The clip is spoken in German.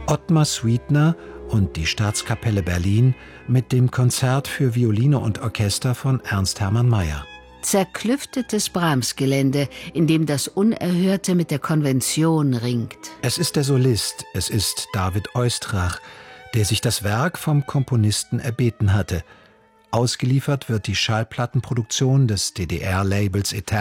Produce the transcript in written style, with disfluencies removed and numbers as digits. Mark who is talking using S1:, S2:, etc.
S1: Ottmar Sweetner und die Staatskapelle Berlin mit dem Konzert für Violine und Orchester von Ernst Hermann Mayer.
S2: Zerklüftetes Brahms-Gelände, in dem das Unerhörte mit der Konvention ringt.
S1: Es ist der Solist, es ist David Oistrakh, der sich das Werk vom Komponisten erbeten hatte. Ausgeliefert wird die Schallplattenproduktion des DDR-Labels Eternal